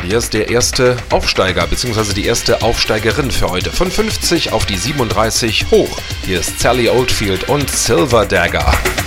Hier ist der erste Aufsteiger bzw. die erste Aufsteigerin für heute. Von 50 auf die 37 hoch. Hier ist Sally Oldfield und Silver Dagger.